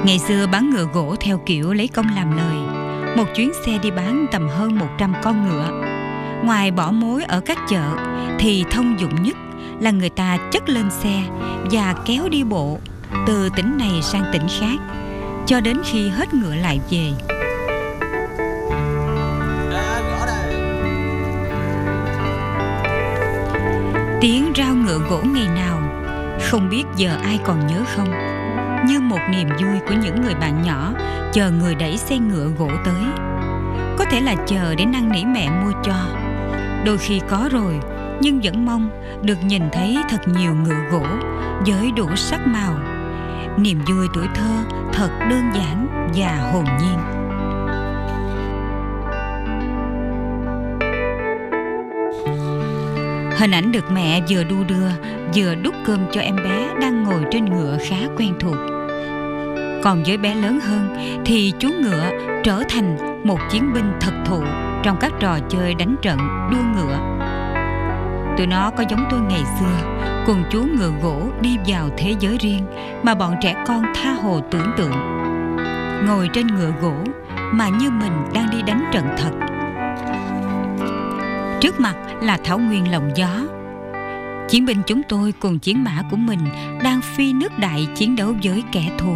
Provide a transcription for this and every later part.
Ngày xưa bán ngựa gỗ theo kiểu lấy công làm lời. Một chuyến xe đi bán tầm hơn 100 con ngựa. Ngoài bỏ mối ở các chợ thì thông dụng nhất là người ta chất lên xe và kéo đi bộ từ tỉnh này sang tỉnh khác cho đến khi hết ngựa lại về. Tiếng rao ngựa gỗ ngày nào không biết giờ ai còn nhớ không, như một niềm vui của những người bạn nhỏ chờ người đẩy xe ngựa gỗ tới. Có thể là chờ để năn nỉ mẹ mua cho, đôi khi có rồi, nhưng vẫn mong được nhìn thấy thật nhiều ngựa gỗ với đủ sắc màu. Niềm vui tuổi thơ thật đơn giản và hồn nhiên. Hình ảnh được mẹ vừa đu đưa vừa đút cơm cho em bé đang ngồi trên ngựa khá quen thuộc. Còn với bé lớn hơn thì chú ngựa trở thành một chiến binh thực thụ trong các trò chơi đánh trận đua ngựa. Tụi nó có giống tôi ngày xưa, cùng chú ngựa gỗ đi vào thế giới riêng mà bọn trẻ con tha hồ tưởng tượng. Ngồi trên ngựa gỗ mà như mình đang đi đánh trận thật. Trước mặt là thảo nguyên lộng gió. Chiến binh chúng tôi cùng chiến mã của mình đang phi nước đại chiến đấu với kẻ thù.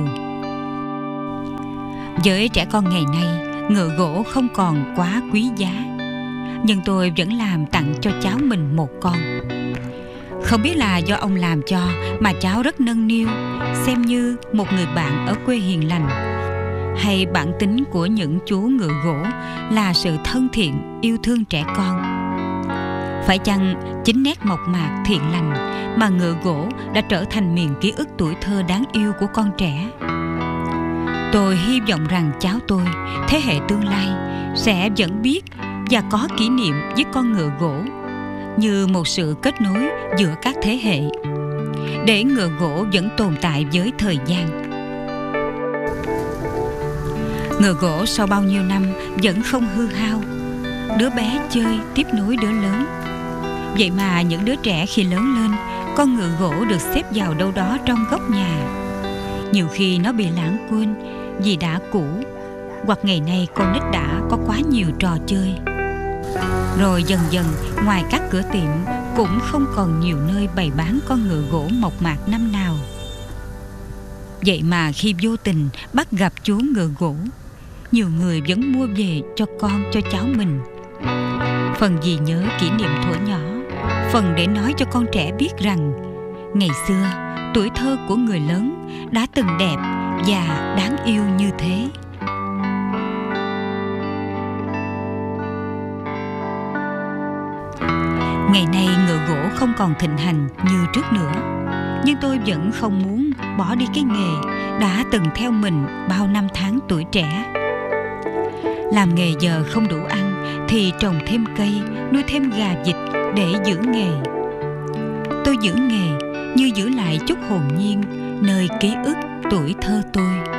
Với trẻ con ngày nay, ngựa gỗ không còn quá quý giá, nhưng tôi vẫn làm tặng cho cháu mình một con. Không biết là do ông làm cho mà cháu rất nâng niu, xem như một người bạn ở quê hiền lành, hay bản tính của những chú ngựa gỗ là sự thân thiện, yêu thương trẻ con. Phải chăng chính nét mộc mạc thiện lành mà ngựa gỗ đã trở thành miền ký ức tuổi thơ đáng yêu của con trẻ? Tôi hy vọng rằng cháu tôi, thế hệ tương lai, sẽ vẫn biết và có kỷ niệm với con ngựa gỗ như một sự kết nối giữa các thế hệ, để ngựa gỗ vẫn tồn tại với thời gian. Ngựa gỗ sau bao nhiêu năm vẫn không hư hao. Đứa bé chơi tiếp nối đứa lớn. Vậy mà những đứa trẻ khi lớn lên, con ngựa gỗ được xếp vào đâu đó trong góc nhà. Nhiều khi nó bị lãng quên vì đã cũ, hoặc ngày nay con nít đã có quá nhiều trò chơi. Rồi dần dần ngoài các cửa tiệm cũng không còn nhiều nơi bày bán con ngựa gỗ mộc mạc năm nào. Vậy mà khi vô tình bắt gặp chú ngựa gỗ, nhiều người vẫn mua về cho con cho cháu mình. Phần vì nhớ kỷ niệm thuở nhỏ, phần để nói cho con trẻ biết rằng ngày xưa tuổi thơ của người lớn đã từng đẹp và đáng yêu như thế. Ngày nay ngựa gỗ không còn thịnh hành như trước nữa, nhưng tôi vẫn không muốn bỏ đi cái nghề đã từng theo mình bao năm tháng tuổi trẻ. Làm nghề giờ không đủ ăn thì trồng thêm cây, nuôi thêm gà vịt để giữ nghề. Tôi giữ nghề như giữ lại chút hồn nhiên nơi ký ức tuổi thơ tôi.